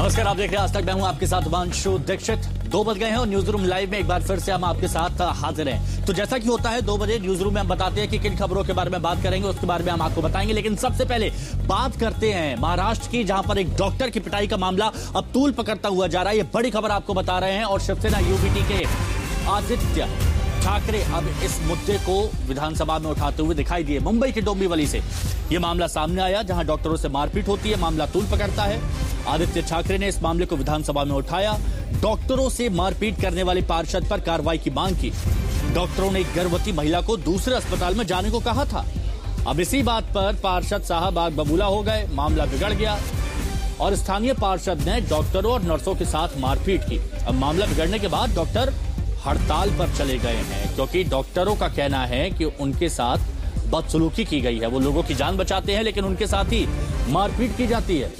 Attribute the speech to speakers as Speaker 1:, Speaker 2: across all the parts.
Speaker 1: नमस्कार, आप देख रहे हैं आज तक। मैं हूं आपके साथ हिमांशु दीक्षित। 2 बज गए हैं और न्यूज रूम लाइव में एक बार फिर से हम आपके साथ हाजिर हैं। तो जैसा कि होता है 2 बजे न्यूज रूम में हम बताते हैं कि किन खबरों के बारे में बात करेंगे, उसके बारे में हम आपको बताएंगे। लेकिन सबसे पहले बात करते हैं महाराष्ट्र की, जहां पर एक डॉक्टर की पिटाई का मामला अब तूल पकड़ता हुआ जा रहा है। ये बड़ी खबर आपको बता रहे हैं और शिवसेना यूबीटी के आदित्य ठाकरे अब इस मुद्दे को विधानसभा में उठाते हुए दिखाई दिए। मुंबई के डोंबिवली से यह मामला सामने आया, जहां डॉक्टरों से मारपीट होती है, मामला तूल पकड़ता है। आदित्य ठाकरे ने इस मामले को विधानसभा में उठाया। डॉक्टरों से मारपीट करने वाले पार्षद पर कार्रवाई की मांग की। डॉक्टरों ने एक गर्भवती महिला को दूसरे अस्पताल में जाने को कहा था। अब इसी बात पर पार्षद साहब आग बबूला हो गए, मामला बिगड़ गया और स्थानीय पार्षद ने डॉक्टरों और नर्सों के साथ मारपीट की। अब मामला बिगड़ने के बाद डॉक्टर हड़ताल पर चले गए हैं, क्योंकि डॉक्टरों का कहना है कि उनके साथ बदसलूकी की गई है। वो लोगों की जान बचाते हैं, लेकिन उनके साथ ही मारपीट की जाती है।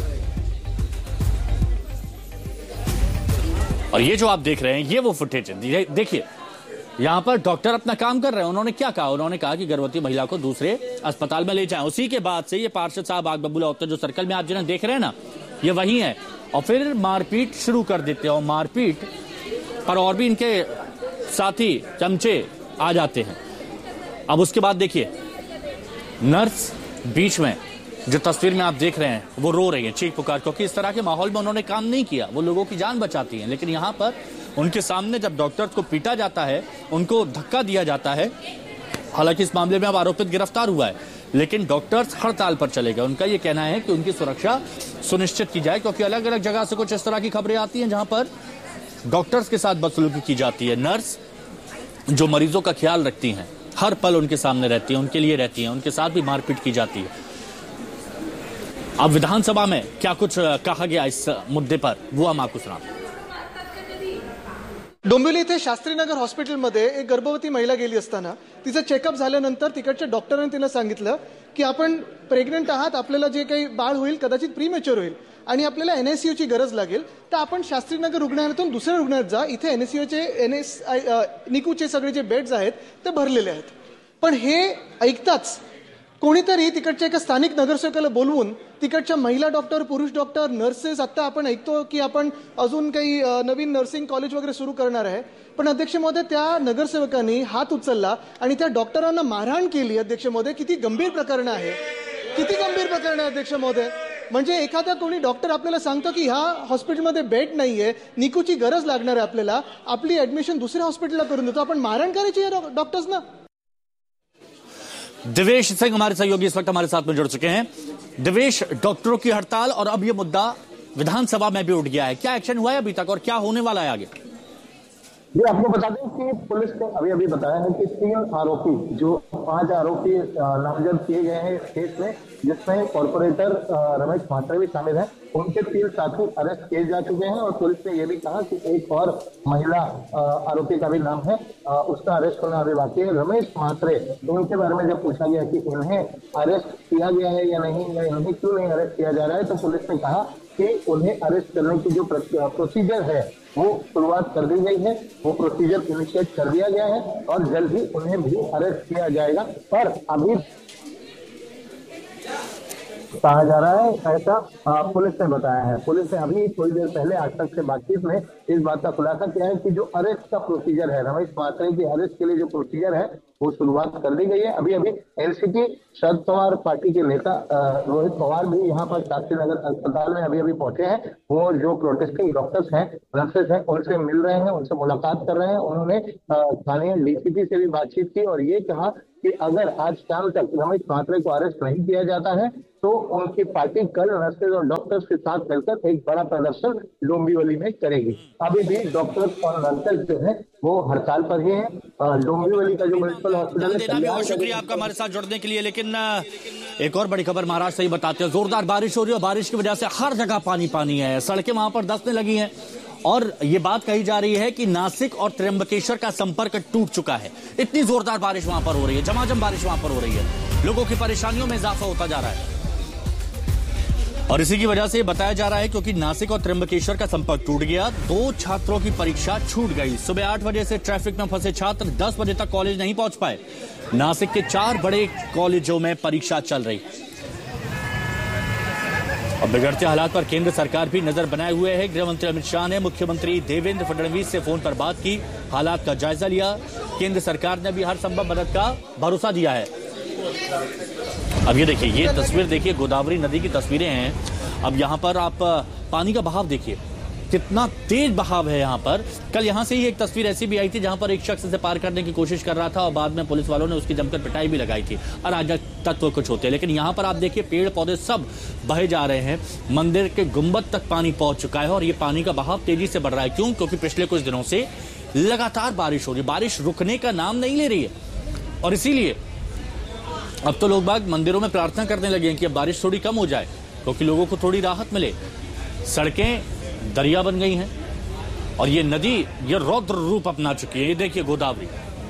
Speaker 1: और ये जो आप देख रहे हैं, ये वो फुटेज है। देखिए, यहां पर डॉक्टर अपना काम कर रहे हैं। उन्होंने क्या कहा? उन्होंने कहा कि गर्भवती महिला को दूसरे अस्पताल में ले जाएं। उसी के बाद से ये पार्षद साहब आग बबूला होते हैं। जो सर्कल में आप जिन्हें देख रहे हैं ना, ये वही है। और फिर मारपीट शुरू कर देते हैं और मारपीट पर और भी इनके साथी चमचे आ जाते हैं। अब उसके बाद देखिए, नर्स बीच में, जो तस्वीर में आप देख रहे हैं, वो रो रही है, चीख पुकार, क्योंकि इस तरह के माहौल में उन्होंने काम नहीं किया। वो लोगों की जान बचाती हैं, लेकिन यहां पर उनके सामने जब डॉक्टर्स को पीटा जाता है, उनको धक्का दिया जाता है। हालांकि इस मामले में अब आरोपित गिरफ्तार हुआ है, लेकिन डॉक्टर्स हड़ताल पर चले गए। उनका यह कहना है कि उनकी सुरक्षा सुनिश्चित की जाए, क्योंकि अलग अलग जगह से कुछ इस तरह की खबरें आती हैं जहां पर डॉक्टर्स के साथ बदसलूकी की जाती है। नर्स जो मरीजों का ख्याल रखती हैं, हर पल उनके सामने रहती है, उनके लिए रहती है, उनके साथ भी मारपीट की जाती है। अब विधानसभा में क्या कुछ कहा गया इस मुद्दे पर, वो हम आपको सुनाते हैं।
Speaker 2: डोंबिवली इथे शास्त्रीनगर हॉस्पिटलमध्ये एक गर्भवती महिला गेली असताना तिचं चेकअप झाल्यानंतर तिकडच्या डॉक्टरांनी तिला सांगितलं की आपण प्रेग्नंट आहात, आपल्याला जे काही बाळ होईल कदाचित प्रीमॅच्युअर होईल आणि आपल्याला एनआयसीयूची गरज लागेल, तर आपण शास्त्रीनगर रुग्णालयातून दुसऱ्या रुग्णालयात जा, इथे एनआयसीयूचे निकूचे सगळे जे बेड्स आहेत ते भरलेले आहेत. पण हे ऐकताच कोणीतरी तिकडच्या एका स्थानिक नगरसेवकाला बोलवून तिकडच्या महिला डॉक्टर, पुरुष डॉक्टर, नर्सेस, आता आपण ऐकतो की आपण अजून काही नवीन नर्सिंग कॉलेज वगैरे सुरू करणार आहे, पण अध्यक्ष महोदय त्या नगरसेवकांनी हात उचलला आणि त्या डॉक्टरांना मारहाण केली. अध्यक्ष महोदय, किती गंभीर प्रकरण आहे, किती गंभीर प्रकरण आहे अध्यक्ष महोदय. म्हणजे एखादा कोणी डॉक्टर आपल्याला सांगतो की ह्या हॉस्पिटलमध्ये बेड नाहीये, निकूची गरज लागणार आहे, आपल्याला आपली ऍडमिशन दुसऱ्या हॉस्पिटलला करून देतो, आपण मारहाण करायची आहे डॉक्टर्सना.
Speaker 1: दिवेश सिंह हमारे सहयोगी इस वक्त हमारे साथ में जुड़ चुके हैं। दिवेश, डॉक्टरों की हड़ताल और अब यह मुद्दा विधानसभा में भी उठ गया है, क्या एक्शन हुआ है अभी तक और क्या होने वाला है आगे?
Speaker 3: जी, आपको बता दें कि पुलिस ने अभी बताया है कि 3 आरोपी, जो 5 आरोपी नामजद किए गए हैं इस केस में, जिसमें कॉर्पोरेटर रमेश म्हात्रे भी शामिल है, उनके 3 साथी अरेस्ट किए जा चुके हैं। और पुलिस ने यह भी कहा कि एक और महिला आरोपी का भी नाम है, उसका अरेस्ट होना अभी बाकी है। रमेश म्हात्रे, उनके बारे में जब पूछा गया कि इन्हें अरेस्ट किया गया है या नहीं, या इन्हें क्यों नहीं अरेस्ट किया जा रहा है, तो पुलिस ने कहा कि उन्हें अरेस्ट करने की जो प्रोसीजर है वो शुरुआत कर दी गई है, वो प्रोसीजर इनिशिएट कर दिया गया है और जल्द ही उन्हें भी अरेस्ट किया जाएगा। पर अभी कहा जा रहा है, ऐसा पुलिस ने बताया है। पुलिस ने अभी थोड़ी देर पहले आज तक से बातचीत में इस बात का खुलासा किया है कि जो अरेस्ट का प्रोसीजर है, रमेश म्हात्रे की अरेस्ट के लिए जो प्रोसीजर है वो शुरुआत कर दी गई है। अभी एनसीपी शरद पवार पार्टी के नेता रोहित पवार भी यहाँ पर शास्त्रीनगर अस्पताल में अभी पहुंचे हैं। वो जो प्रोटेस्टिंग डॉक्टर्स हैं, नर्सेस हैं, उनसे मिल रहे हैं, उनसे मुलाकात कर रहे हैं। उन्होंने स्थानीय डीसीपी से भी बातचीत की और ये कहा कि अगर आज शाम तक रमेश म्हात्रे को अरेस्ट नहीं किया जाता है तो उनकी पार्टी कल नर्सेज और डॉक्टर्स के साथ मिलकर एक बड़ा प्रदर्शन डोंबिवली में करेगी। अभी भी डॉक्टर्स और नर्सेज जो है वो हड़ताल पर ही हैं। डोंबिवली का जो म्युनिसिपल हॉस्पिटल है।
Speaker 1: बहुत शुक्रिया आपका हमारे साथ जुड़ने के लिए। लेकिन एक और बड़ी खबर महाराष्ट्र से ही बताते हैं। जोरदार बारिश हो रही है, बारिश की वजह से हर जगह पानी पानी है, सड़कें वहां पर धंसने लगी हैं और ये बात कही जा रही है कि नासिक और त्र्यंबकेश्वर का संपर्क टूट चुका है। इतनी जोरदार बारिश वहां पर हो रही है, झमाझम बारिश वहां पर हो रही है, लोगों की परेशानियों में इजाफा होता जा रहा है। और इसी की वजह से बताया जा रहा है क्योंकि नासिक और त्र्यंबकेश्वर का संपर्क टूट गया, 2 छात्रों की परीक्षा छूट गई। सुबह 8 बजे से ट्रैफिक में फंसे छात्र 10 बजे तक कॉलेज नहीं पहुंच पाए। नासिक के 4 बड़े कॉलेजों में परीक्षा चल रही। और बिगड़ते हालात पर केंद्र सरकार भी नजर बनाए हुए है। गृह मंत्री अमित शाह ने मुख्यमंत्री देवेंद्र फडणवीस से फोन पर बात की, हालात का जायजा लिया। केंद्र सरकार ने भी हर संभव मदद का भरोसा दिया है। अब ये देखिए, ये तस्वीर देखिए, गोदावरी नदी की तस्वीरें हैं। अब यहाँ पर आप पानी का बहाव देखिए, कितना तेज बहाव है यहाँ पर। कल यहाँ से ही एक तस्वीर ऐसी भी आई थी जहाँ पर एक शख्स से पार करने की कोशिश कर रहा था और बाद में पुलिस वालों ने उसकी जमकर पिटाई भी लगाई थी। अराजक तत्व कुछ होते हैं, लेकिन यहाँ पर आप देखिए पेड़ पौधे सब बहे जा रहे हैं। मंदिर के गुंबद तक पानी पहुंच चुका है और ये पानी का बहाव तेजी से बढ़ रहा है। क्यों? क्योंकि पिछले कुछ दिनों से लगातार बारिश हो रही है, बारिश रुकने का नाम नहीं ले रही है। और इसीलिए अब तो लोग बाग मंदिरों में प्रार्थना करने लगे हैं कि अब बारिश थोड़ी कम हो जाए, क्योंकि लोगों को थोड़ी राहत मिले। सड़कें दरिया बन गई हैं और ये नदी ये रौद्र रूप अपना चुकी है। ये देखिए गोदावरी।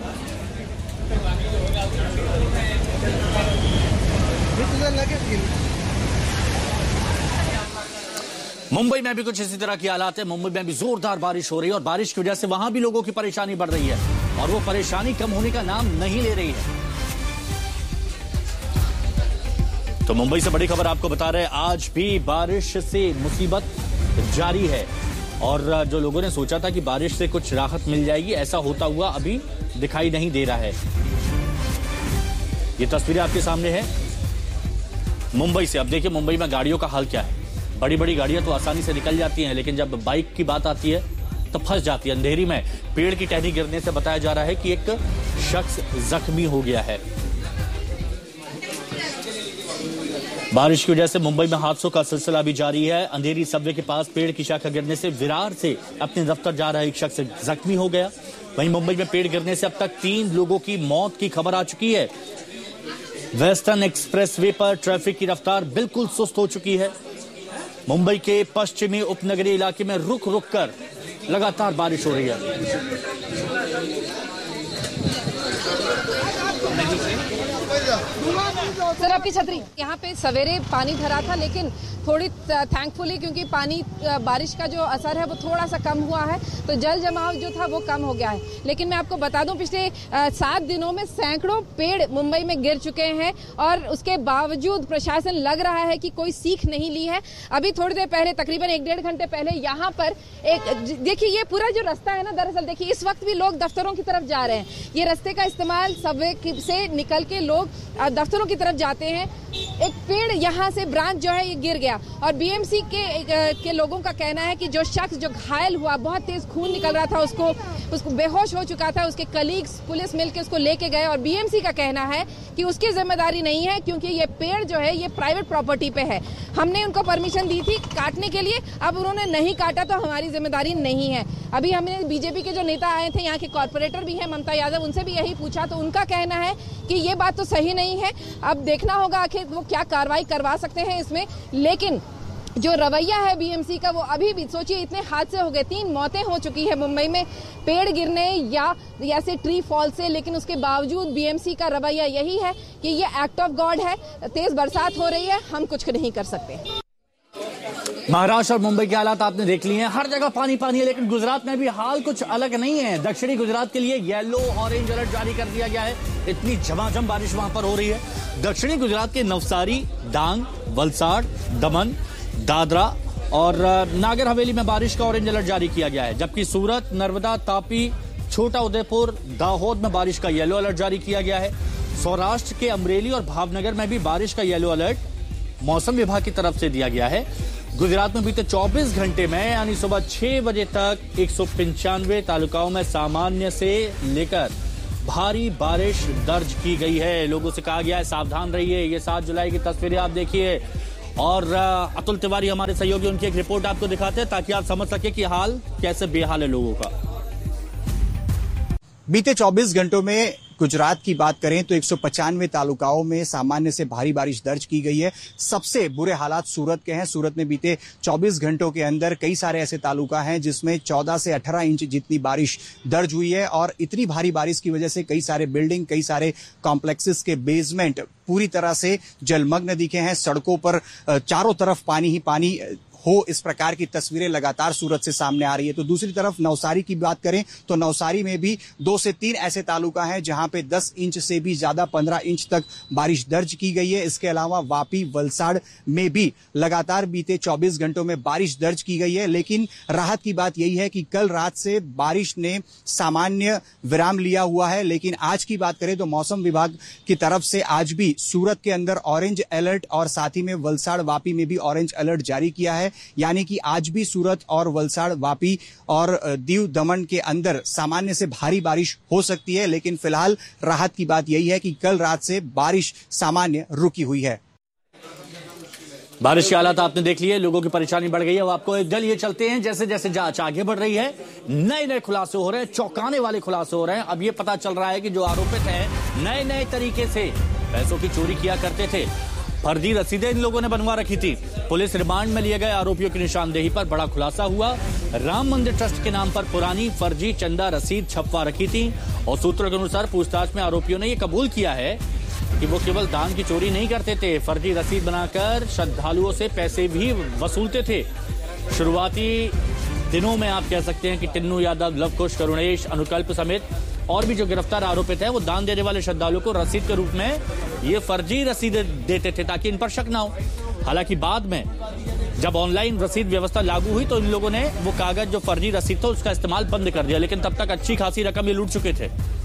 Speaker 1: मुंबई में भी कुछ इसी तरह की हालात है। मुंबई में भी जोरदार बारिश हो रही है और बारिश की वजह से वहां भी लोगों की परेशानी बढ़ रही है और वो परेशानी कम होने का नाम नहीं ले रही है। तो मुंबई से बड़ी खबर आपको बता रहे हैं, आज भी बारिश से मुसीबत जारी है और जो लोगों ने सोचा था कि बारिश से कुछ राहत मिल जाएगी, ऐसा होता हुआ अभी दिखाई नहीं दे रहा है। ये तस्वीरें आपके सामने है मुंबई से। अब देखिए मुंबई में गाड़ियों का हाल क्या है। बड़ी बड़ी गाड़ियां तो आसानी से निकल जाती हैं, लेकिन जब बाइक की बात आती है तो फंस जाती है अंधेरी में। पेड़ की टहनी गिरने से बताया जा रहा है कि एक शख्स जख्मी हो गया है। बारिश की वजह से मुंबई में हादसों का सिलसिला भी जारी है। अंधेरी सबवे के पास पेड़ की शाखा गिरने से विरार से अपने दफ्तर जा रहा एक शख्स जख्मी हो गया। वहीं मुंबई में पेड़ गिरने से अब तक 3 लोगों की मौत की खबर आ चुकी है। वेस्टर्न एक्सप्रेसवे पर ट्रैफिक की रफ्तार बिल्कुल सुस्त हो चुकी है। मुंबई के पश्चिमी उपनगरीय इलाके में रुक रुक कर लगातार बारिश हो रही है।
Speaker 4: सर आपकी छतरी, यहाँ पे सवेरे पानी भरा था, लेकिन थोड़ी थैंकफुली क्योंकि पानी बारिश का जो असर है वो थोड़ा सा कम हुआ है, तो जल जमाव जो था वो कम हो गया है। लेकिन मैं आपको बता दूं, पिछले 7 दिनों में सैकड़ों पेड़ मुंबई में गिर चुके हैं और उसके बावजूद प्रशासन लग रहा है कि कोई सीख नहीं ली है। अभी थोड़ी देर पहले, तकरीबन 1-1.5 घंटे पहले, यहाँ पर एक देखिए, ये पूरा जो रास्ता है ना, दरअसल देखिए इस वक्त भी लोग दफ्तरों की तरफ जा रहे हैं। ये रास्ते का इस्तेमाल सबवे से निकल के लोग दफ्तरों की तरफ जाते हैं। एक पेड़ यहाँ से ब्रांच जो है ये गिर गया और बीएमसी के लोगों का कहना है कि जो शख्स जो घायल हुआ, बहुत तेज खून निकल रहा था, उसको बेहोश हो चुका था, उसके कलीग्स पुलिस मिलकर उसको लेके गए और बीएमसी का कहना है कि उसकी जिम्मेदारी नहीं है, क्योंकि ये पेड़ जो है ये प्राइवेट प्रॉपर्टी पे है। हमने उनको परमिशन दी थी काटने के लिए, अब उन्होंने नहीं काटा तो हमारी जिम्मेदारी नहीं है। अभी हमने बीजेपी के जो नेता आए थे, यहाँ के कॉर्पोरेटर भी हैं ममता यादव, उनसे भी यही पूछा तो उनका कहना है कि ये बात तो सही नहीं है। अब देखना होगा आखिर वो क्या कार्रवाई करवा सकते हैं इसमें। लेकिन जो रवैया है बीएमसी का, वो अभी भी सोचिए, इतने हादसे हो गए, 3 मौतें हो चुकी है मुंबई में पेड़ गिरने या ऐसे ट्री फॉल से, लेकिन उसके बावजूद बीएमसी का रवैया यही है कि ये एक्ट ऑफ गॉड है। तेज बरसात हो रही है, हम कुछ नहीं कर सकते।
Speaker 1: महाराष्ट्र और मुंबई के हालात आपने देख लिए हैं, हर जगह पानी पानी है, लेकिन गुजरात में भी हाल कुछ अलग नहीं है। दक्षिणी गुजरात के लिए येलो ऑरेंज अलर्ट जारी कर दिया गया है। इतनी झमाझम बारिश वहां पर हो रही है। दक्षिणी गुजरात के नवसारी, डांग, वलसाड, दमन, दादरा और नागर हवेली में बारिश का ऑरेंज अलर्ट जारी किया गया है, जबकि सूरत, नर्मदा, तापी, छोटा उदयपुर, दाहोद में बारिश का येलो अलर्ट जारी किया गया है। सौराष्ट्र के अमरेली और भावनगर में भी बारिश का येलो अलर्ट मौसम विभाग की तरफ से दिया गया है। गुजरात में बीते 24 घंटे में यानी सुबह 6 बजे तक 195 तालुकाओं में सामान्य से लेकर भारी बारिश दर्ज की गई है। लोगों से कहा गया है सावधान रहिए। ये 7 जुलाई की तस्वीरें आप देखिए और अतुल तिवारी हमारे सहयोगी, उनकी एक रिपोर्ट आपको दिखाते हैं ताकि आप समझ सके कि हाल कैसे बेहाल है लोगों का।
Speaker 5: बीते 24 घंटों में गुजरात की बात करें तो 195 तालुकाओं में सामान्य से भारी बारिश दर्ज की गई है। सबसे बुरे हालात सूरत के हैं। सूरत में बीते 24 घंटों के अंदर कई सारे ऐसे तालुका हैं जिसमें 14 से 18 इंच जितनी बारिश दर्ज हुई है और इतनी भारी बारिश की वजह से कई सारे बिल्डिंग, कई सारे कॉम्प्लेक्सेस के बेसमेंट पूरी तरह से जलमग्न दिखे हैं। सड़कों पर चारों तरफ पानी ही पानी हो, इस प्रकार की तस्वीरें लगातार सूरत से सामने आ रही है। तो दूसरी तरफ नवसारी की बात करें तो नवसारी में भी 2 से 3 ऐसे तालुका हैं जहां पे 10 इंच से भी ज्यादा 15 इंच तक बारिश दर्ज की गई है। इसके अलावा वापी, वलसाड़ में भी लगातार बीते 24 घंटों में बारिश दर्ज की गई है। लेकिन राहत की बात यही है कि कल रात से बारिश ने सामान्य विराम लिया हुआ है। लेकिन आज की बात करें तो मौसम विभाग की तरफ से आज भी सूरत के अंदर ऑरेंज अलर्ट और साथ ही में वलसाड़, वापी में भी ऑरेंज अलर्ट जारी किया है। यानी कि आज भी सूरत और वलसाड़, वापी और दीव दमन के अंदर सामान्य से भारी बारिश हो सकती है। लेकिन फिलहाल राहत की बात यही है कि कल रात से बारिश सामान्य रुकी हुई है।
Speaker 1: बारिश के हालात आपने देख लिए, लोगों की परेशानी बढ़ गई है। अब आपको एक गल ये चलते हैं, जैसे जैसे जांच आगे बढ़ रही है नए नए खुलासे हो रहे हैं, चौंकाने वाले खुलासे हो रहे हैं। अब ये पता चल रहा है कि जो आरोपित हैं नए नए तरीके से पैसों की चोरी किया करते थे। फर्जी रसीदें इन लोगों ने बनवा रखी थी। पुलिस रिमांड में लिए गए आरोपियों की निशानदेही पर बड़ा खुलासा हुआ। राम मंदिर ट्रस्ट के नाम पर पुरानी फर्जी चंदा रसीद छपवा रखी थी और सूत्रों के अनुसार पूछताछ में आरोपियों ने यह कबूल किया है कि वो केवल दान की चोरी नहीं करते थे, फर्जी रसीद बनाकर श्रद्धालुओं से पैसे भी वसूलते थे। शुरुआती दिनों में आप कह सकते हैं कि टिन्नू यादव, लवकुश, करुणेश, अनुकल्प समेत और भी जो गिरफ्तार आरोपित हैं वो दान देने वाले श्रद्धालुओं को रसीद के रूप में ये फर्जी रसीदें देते थे ताकि इन पर शक ना हो। हालांकि बाद में जब ऑनलाइन रसीद व्यवस्था लागू हुई तो इन लोगों ने वो कागज जो फर्जी रसीद था उसका इस्तेमाल बंद कर दिया, लेकिन तब तक अच्छी खासी रकम ये लूट चुके थे।